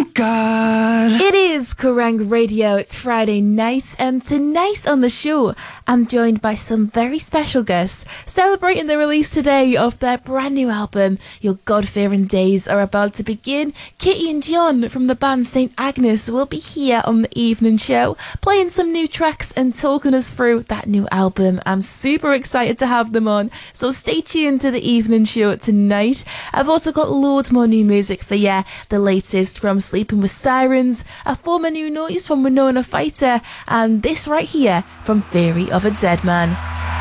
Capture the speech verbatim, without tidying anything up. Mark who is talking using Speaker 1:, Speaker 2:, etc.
Speaker 1: God.
Speaker 2: It is Kerrang Radio. It's Friday night, and tonight on the show, I'm joined by some very special guests celebrating the release today of their brand new album. Your God-fearing days are about to begin. Kitty and John from the band Saint Agnes will be here on the evening show, playing some new tracks and talking us through that new album. I'm super excited to have them on, so stay tuned to the evening show tonight. I've also got loads more new music for you. The latest from Sleeping with Sirens, a former new noise from Winona Fighter, and this right here from Theory of a Dead Man.